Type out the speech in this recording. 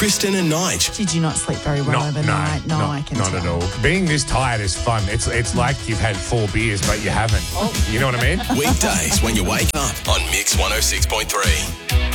Kristen and Nige. Did you not sleep very well overnight? No, I can not tell. at all. Being this tired is fun. It's like you've had 4 beers, but you haven't. You know what I mean? Weekdays when you wake up on Mix 106.3.